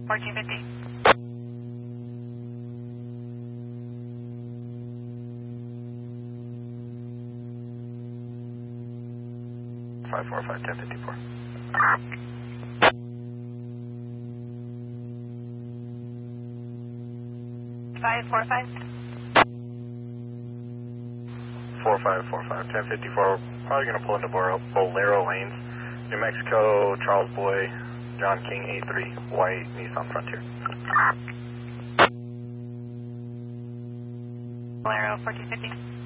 1450. Five 1054. 545. 4545 1054. Probably going to pull into Bolero Lanes, New Mexico, Charles Boy, John King 83, white Nissan Frontier. Bolero 1450.